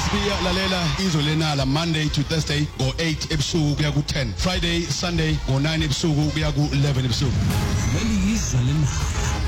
Lalela izwe lenala Monday to Thursday ngo-8 ebusuku kuya ku-10. Friday, Sunday ngo-9 ebusuku kuya ku-11 ebusuku. Leli izwe lenala.